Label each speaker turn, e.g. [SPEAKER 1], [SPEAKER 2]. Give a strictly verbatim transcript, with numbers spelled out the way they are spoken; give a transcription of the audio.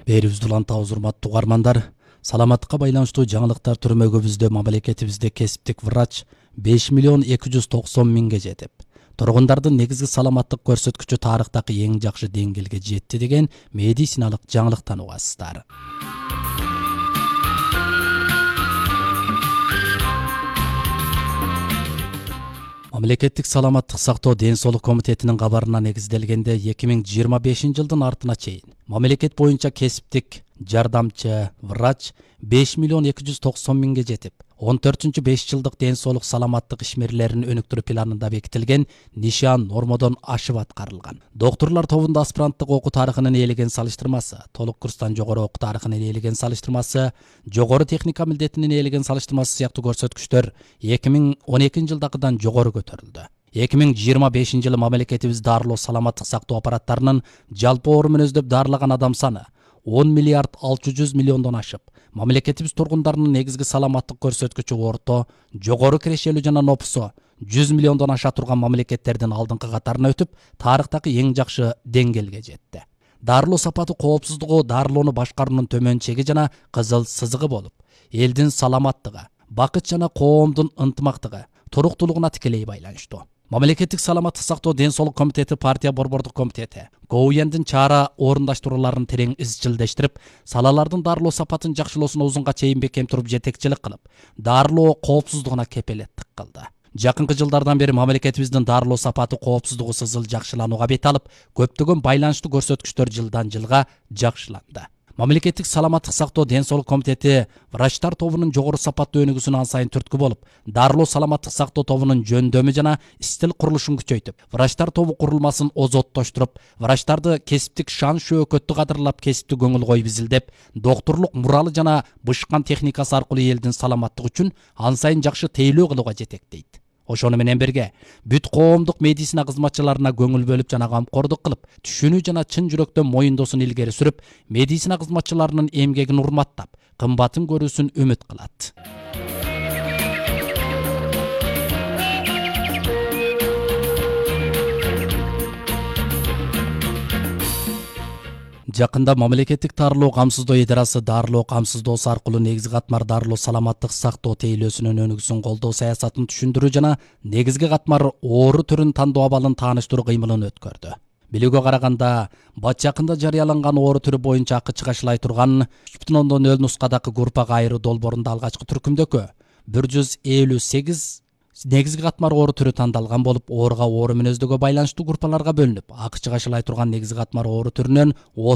[SPEAKER 1] Берибизди улантабыз, урматтуу угармандар. Саламаттыкка байланыштуу жаңылыктар түрмөгүбүздө мамлекетибизде кесиптик врач беш миллион эки жүз токсон миңге жетип, тургундардын негизги саламаттык көрсөткүчү тарыхтагы эң жакшы деңгээлге жетти деген медициналык жаңылыктан угасыздар. Мамлекеттик саламаттык сактоо ден соолук комитетинин кабарына негизделгенде эки миң жыйырма бешинчи жылдын артына чейин мамлекет боюнча кесиптик жардамчы врач беш миллион эки жүз токсон миңге жетип, он төртүнчү беш жылдык ден соолук саламаттык ишмерлерин өнүктүрүү планында бекитилген нишан нормодон ашып аткарылган. Доктурлар тобунда аспиранттык окуу тарыхынын ээлеген салыштырмасы, толук курстан жогору окуу тарыхынын ээлеген салыштырмасы, жогору техника милдетинин ээлеген салыштырмасы сыяктуу көрсөткүчтөр эки миң он экинчи жылдагыдан жогору көтөрүлдү. эки миң жыйырма бешинчи жылы мамлекетибиз дарылоо саламаттык сактоо аппараттарынын жалпы оору менен өздөп дарылаган адам саны он миллиард алты жүз миллиондон ашып, мамлекетибиз тургундарынын негизги саламаттык көрсөткүчү орто, жогору кирешелүү жана нопусу жүз миллиондон аша турган мамлекеттердин алдыңкы катарына өтүп, тарыхтагы эң жакшы деңгээлге жетти. Дарылоо сапаты, коопсуздугу, дарылоону башкаруунун төмөн чеги жана кызыл сызыгы болуп, элдин саламаттыгы, бакыт жана коомдун ынтымактыгы, туруктуулугуна тикелей байланыштуу. Мамлекеттик саламаттык сактоо ден соолук комитети, партия борбордук комитети ГОУЯндын чара орундаштырууларын терең изчилдештирип, салалардын дарылоо сапатын жакшылоосуна узунга чейин бекем туруп жетекчилик кылып, дарылоо коопсуздугуна кепелеттик кылды. Жакынкы жылдардан бери мамлекетибиздин дарылоо сапаты, коопсуздугу сызыл жакшыланууга бет алып, көптөгөн байланыштуу көрсөткүчтөр жылдан жылга жакшыланды. Мамлекеттик саламаттык сактоо ден соолук комитети врачтар тобунун жогору сапаттуу өнүгүүсүнө ан сайын түрткү болуп, дарылоо саламаттык сактоо тобунун жөндөмү жана стил курулушун күчөйтүп, врачтар тобу курулмасын озоттоштуруп, врачтарды кесиптик шан шөөкөттү кадырлап, кесиптик көңүл коюп изилдеп, доктурлук муралы жана бышкан техникасы аркылуу элдин саламаттыгы үчүн ан сайын жакшы тейлөө кылууга жетектейт. Ошону менен бирге бүт коомдук медицина кызматчыларына көңүл бөлүп жана камкордук кылып, түшүнүү жана чын жүрөктөн моюндоосун илгери сүрүп, медицина кызматчыларынын эмгегин урматтап, кымбатын көрүүсүн үмүт кылат. Жакында мамлекеттик дарылоо камсыздоо идарасы дарылоо камсыздоосу аркылуу негизги катмар дарылоо саламаттык сактоо тейлөөсүнүн өнүгүүсүн колдоо саясатын түшүндүрүү жана негизги катмар оору түрүн тандоо абалын тааныштыруу кыймылын өткөрдү. Билүүгө караганда, бат жакында жарыяланган оору түрү боюнча акы чыгашылай турган үч бүтүн ондон нөл нускадагы группага айыруу долбоорунда алгачкы түркүмдөккө бир жүз элүү сегиз негизги катмар оору түрү тандалган болуп, ооруга оору мүнөздөгө байланыштуу группаларга бөлүнүп, акы чыгашылай турган негизги катмар оору түрүнөн